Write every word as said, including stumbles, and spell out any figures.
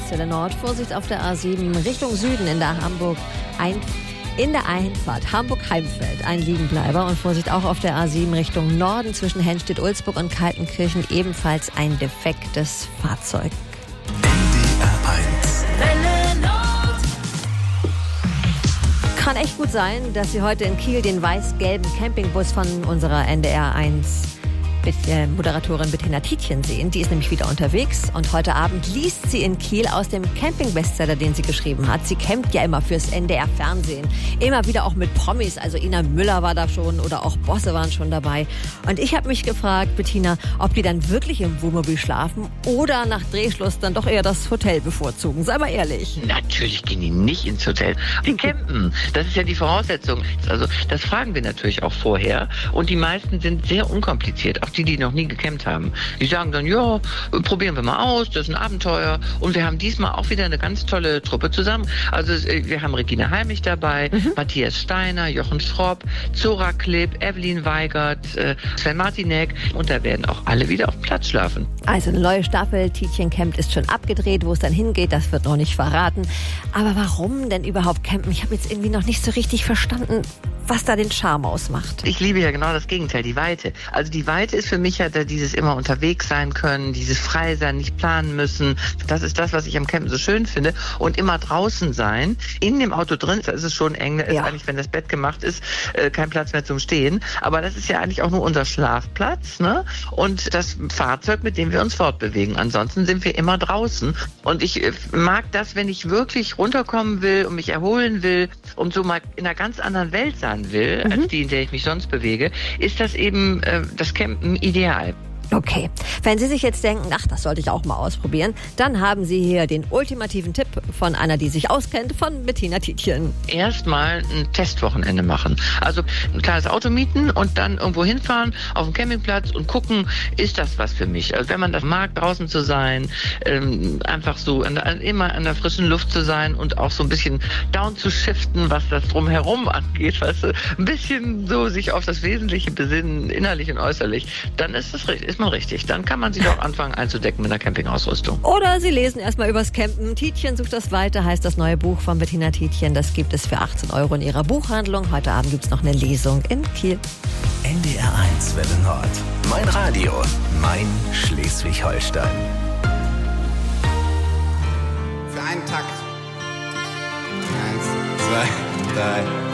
Welle Nord. Vorsicht auf der A sieben Richtung Süden in der Hamburg ein In der Einfahrt Hamburg-Heimfeld ein Liegenbleiber und Vorsicht auch auf der A sieben Richtung Norden zwischen Henstedt-Ulzburg und Kaltenkirchen ebenfalls ein defektes Fahrzeug. N D R eins Welle Nord. Kann echt gut sein, dass Sie heute in Kiel den weiß-gelben Campingbus von unserer N D R eins Moderatorin Bettina Tietjen sehen. Die ist nämlich wieder unterwegs und heute Abend liest sie in Kiel aus dem Camping-Bestseller, den sie geschrieben hat. Sie campt ja immer fürs N D R-Fernsehen. Immer wieder auch mit Promis, also Ina Müller war da schon oder auch Bosse waren schon dabei. Und ich habe mich gefragt, Bettina, ob die dann wirklich im Wohnmobil schlafen oder nach Drehschluss dann doch eher das Hotel bevorzugen. Sei mal ehrlich. Natürlich gehen die nicht ins Hotel. Die campen. Das ist ja die Voraussetzung. Also das fragen wir natürlich auch vorher. Und die meisten sind sehr unkompliziert. Auch die, die noch nie gecampt haben. Die sagen dann, ja, probieren wir mal aus, das ist ein Abenteuer. Und wir haben diesmal auch wieder eine ganz tolle Truppe zusammen. Also wir haben Regina Heimlich dabei, mhm. Matthias Steiner, Jochen Schropp, Zora Klipp, Evelyn Weigert, Sven Martinek. Und da werden auch alle wieder auf dem Platz schlafen. Also eine neue Staffel, Tietjen campt, ist schon abgedreht. Wo es dann hingeht, das wird noch nicht verraten. Aber warum denn überhaupt campen? Ich habe jetzt irgendwie noch nicht so richtig verstanden, was da den Charme ausmacht. Ich liebe ja genau das Gegenteil, die Weite. Also die Weite ist für mich ja dieses immer unterwegs sein können, dieses frei sein, nicht planen müssen. Das ist das, was ich am Campen so schön finde. Und immer draußen sein. In dem Auto drin, da ist es schon eng, da ist ja eigentlich, wenn das Bett gemacht ist, kein Platz mehr zum Stehen. Aber das ist ja eigentlich auch nur unser Schlafplatz, ne? Und das Fahrzeug, mit dem wir uns fortbewegen. Ansonsten sind wir immer draußen. Und ich mag das, wenn ich wirklich runterkommen will und mich erholen will und so mal in einer ganz anderen Welt sein will, mhm. als die, in der ich mich sonst bewege, ist das eben äh, das Campen ideal. Okay, wenn Sie sich jetzt denken, ach, das sollte ich auch mal ausprobieren, dann haben Sie hier den ultimativen Tipp von einer, die sich auskennt, von Bettina Tietjen. Erstmal ein Testwochenende machen. Also ein kleines Auto mieten und dann irgendwo hinfahren auf dem Campingplatz und gucken, ist das was für mich? Also wenn man das mag, draußen zu sein, ähm, einfach so an der, immer an der frischen Luft zu sein und auch so ein bisschen down zu shiften, was das drumherum angeht, weißt du, ein bisschen so sich auf das Wesentliche besinnen, innerlich und äußerlich, dann ist das richtig. Mal richtig. Dann kann man sich auch anfangen einzudecken mit einer Campingausrüstung. Oder Sie lesen erstmal übers Campen. Tietjen sucht das weiter, heißt das neue Buch von Bettina Tietjen. Das gibt es für achtzehn Euro in ihrer Buchhandlung. Heute Abend gibt es noch eine Lesung in Kiel. N D R eins Welle Nord. Mein Radio. Mein Schleswig-Holstein. Für einen Takt. Eins, zwei, drei.